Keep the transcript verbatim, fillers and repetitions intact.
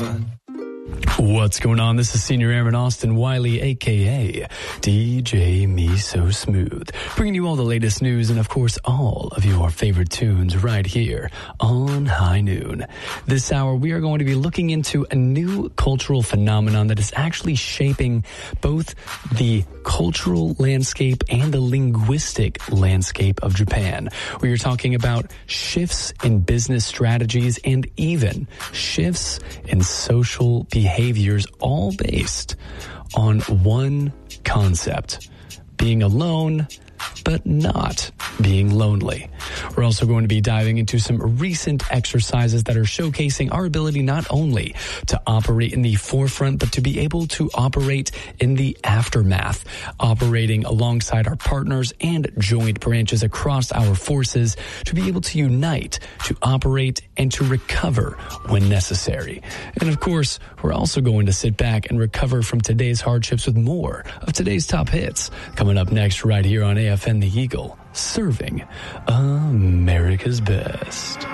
one. What's going on? This is Senior Airman Austin Wiley, a k a. D J Me So Smooth, bringing you all the latest news and, of course, all of your favorite tunes right here on High Noon. This hour, we are going to be looking into a new cultural phenomenon that is actually shaping both the cultural landscape and the linguistic landscape of Japan. We are talking about shifts in business strategies and even shifts in social behaviors, all based on one concept: being alone, but not being lonely. We're also going to be diving into some recent exercises that are showcasing our ability not only to operate in the forefront, but to be able to operate in the aftermath, operating alongside our partners and joint branches across our forces to be able to unite, to operate, and to recover when necessary. And of course, we're also going to sit back and recover from today's hardships with more of today's top hits coming up next right here on A F N The Eagle, serving America's best.